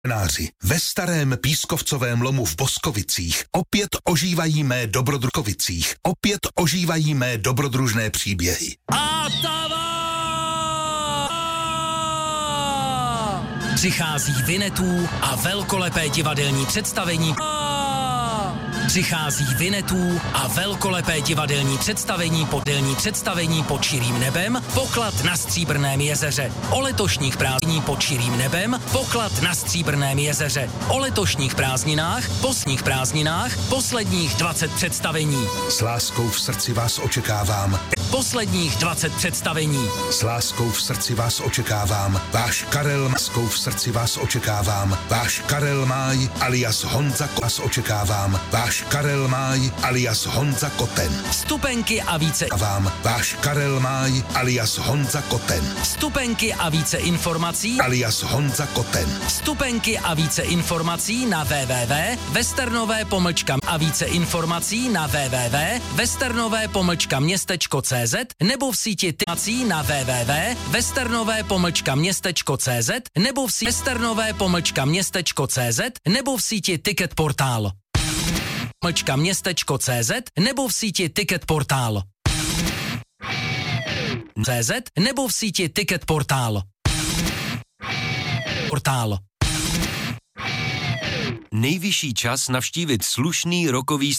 Ve starém pískovcovém lomu v Boskovicích opět ožívají mé dobrodružné příběhy. Přichází Vinetů a velkolepé divadelní představení. Pod širým nebem, poklad na Stříbrném jezeře. O letošních prázdninách, posledních 20 představení. S láskou v srdci vás očekávám. Posledních 20 představení. S láskou v srdci vás očekávám. Váš Karel Maskou v srdci vás očekávám. Váš Karel Máj alias Honza vás očekávám. Váš Karel Máj alias Honza Koten. Vstupenky a více Váš Karel Máj alias Honza Koten. Vstupenky a více informací alias Honza Koten. Vstupenky a více informací na www.westernové-městečko.cz nebo v síti Ticket Portal. Městečko.cz nebo v síti Ticket Portal. nebo v síti Ticket Portal. Nejvyšší čas navštívit slušný rokový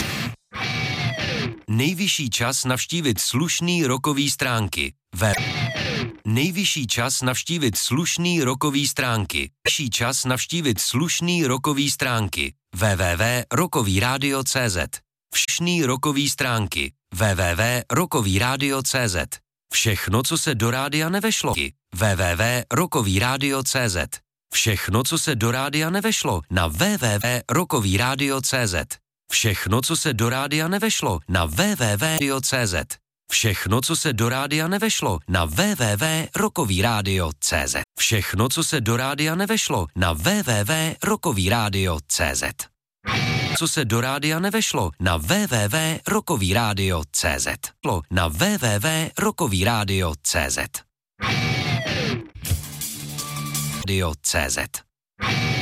Nejvyšší čas navštívit slušný rokový stránky. Nejvyšší čas navštívit slušný rokový stránky. Nejvyšší čas navštívit slušný rokový stránky. www.rokovyradio.cz. Všušný rokový stránky. www.rokovyradio.cz. Všechno, co se do rádia nevešlo. www.rokovyradio.cz. Všechno, co se do rádia nevešlo na www.rokovyradio.cz. Všechno, co se do rádia nevešlo na www.rokovyradio.cz. Všechno, co se do rádia nevešlo na www.rokovyradio.cz. Všechno, co se do rádia nevešlo na www.rokovyradio.cz. Co se do rádia nevešlo na www.rokovyradio.cz. Na www.rokovyradio.cz. Radio.cz.